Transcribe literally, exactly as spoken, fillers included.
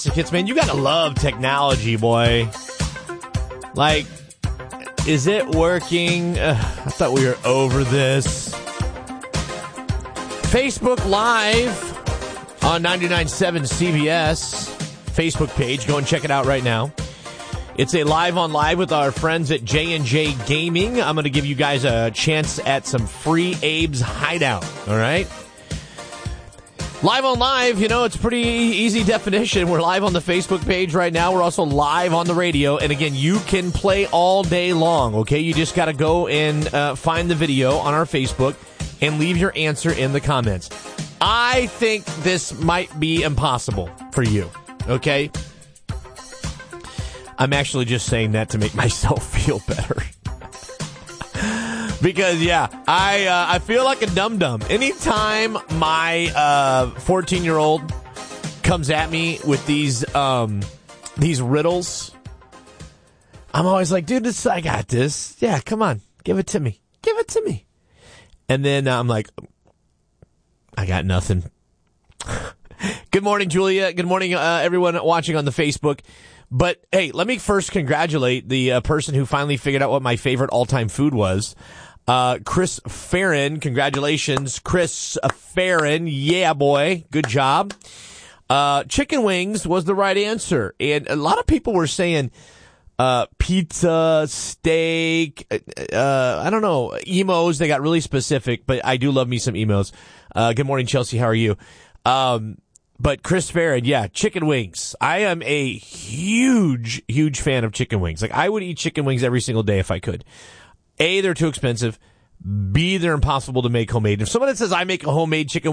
Kids, man, you gotta love technology, boy. Like, is it working? Uh, I thought we were over this. Facebook Live on ninety-nine point seven C B S Facebook page. Go and check it out right now. It's a live on live with our friends at J and J Gaming. I'm going to give you guys a chance at some free Abe's Hideout, all right? Live on live, you know, it's pretty easy definition. We're live on the Facebook page right now. We're also live on the radio. And again, you can play all day long, okay? You just got to go and uh, find the video on our Facebook and leave your answer in the comments. I think this might be impossible for you, okay? I'm actually just saying that to make myself feel better. Because, yeah, I uh, I feel like a dum-dum. Anytime my uh, fourteen-year-old comes at me with these um, these riddles, I'm always like, dude, this, I got this. Yeah, come on. Give it to me. Give it to me. And then uh, I'm like, I got nothing. Good morning, Julia. Good morning, uh, everyone watching on the Facebook. But, hey, let me first congratulate the uh, person who finally figured out what my favorite all-time food was. Uh, Chris Farron, congratulations, Chris Farron. Yeah, boy. Good job. Uh, chicken wings was the right answer. And a lot of people were saying, uh, pizza, steak, uh, I don't know, emos. They got really specific, but I do love me some emos. Uh, good morning, Chelsea. How are you? Um, but Chris Farron, yeah, chicken wings. I am a huge, huge fan of chicken wings. Like, I would eat chicken wings every single day if I could. A, they're too expensive. B, they're impossible to make homemade. If someone that says I make a homemade chicken